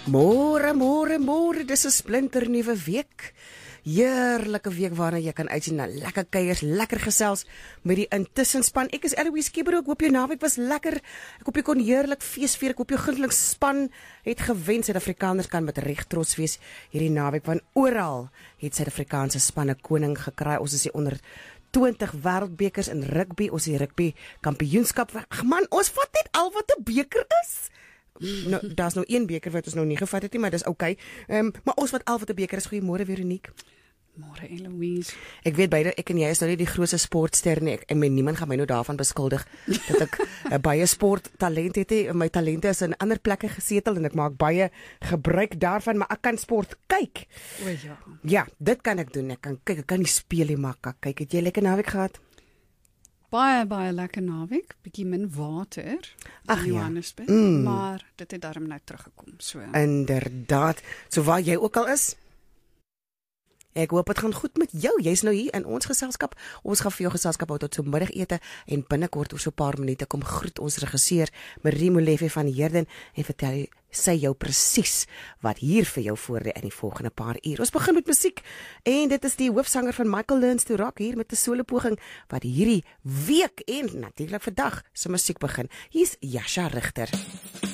Môre, dis 'n splinternuwe week. Heerlike week waarna jy kan uitsien na lekker kuiers, lekker gesels met die intussenspan. Ek is Eloise Kiebro, ek hoop jou naweek was lekker. Ek hoop jy kon heerlik feesvier. Ek hoop jou gunsteling span het gewen. Suid-Afrikaners kan met reg trots wees hierdie naweek, want oral het Suid-Afrikaanse spanne koning gekry. Ons is die onder 20 wêreldbekers in rugby, ons die rugby kampioenskap. Ag man, ons vat net al wat 'n beker is. Nou, daar's nou een beker wat ons nou nie gevat het nie, maar dis oukei. Maar ons wat al wat 'n beker is. Goeiemôre Veronique. Môre Eloise. Ek weet beide ek en jy is nou nie die grootste sportster nie. En niemand gaan my nou daarvan beskuldig dat ek baie sporttalent het nie. My talente is in ander plekke gesetel en ek maak baie gebruik daarvan, maar ek kan sport kyk. O ja. Ja, dit kan ek doen. Ek kan kyk, ek kan nie speel nie, maar kyk. Het jy lekker naweek gehad? Baie lekker naweek, bietjie min water Ag, in ja. Johannesburg, maar dit het darm nou teruggekom. So. Inderdaad. So waar jy ook al is, ek hoop dit gaan goed met jou. Jy's nou hier in ons geselskap. Ons gaan vir jou geselskap hou tot so middagete en binnekort oor so 'n paar minute kom groet ons regisseur Marie Molefe van Heerden en vertel sy jou presies wat hier vir jou voorlê in die volgende paar uur. Ons begin met musiek en dit is die hoofsanger van Michael Learns to Rock hier met 'n solo poging wat hierdie week en natuurlik vandag se musiek begin. Hier's Jascha Richter.